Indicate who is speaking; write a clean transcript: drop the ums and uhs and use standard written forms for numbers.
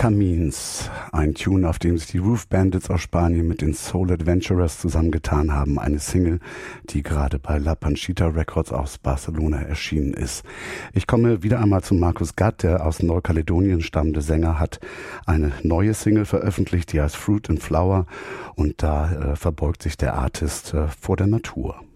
Speaker 1: Camins, ein Tune, auf dem sich die Roof Bandits aus Spanien mit den Soul Adventurers zusammengetan haben. Eine Single, die gerade bei La Panchita Records aus Barcelona erschienen ist. Ich komme wieder einmal zu Markus Gatt, der aus Neukaledonien stammende Sänger, hat eine neue Single veröffentlicht, die heißt Fruit and Flower, und da verbeugt sich der Artist vor der Natur.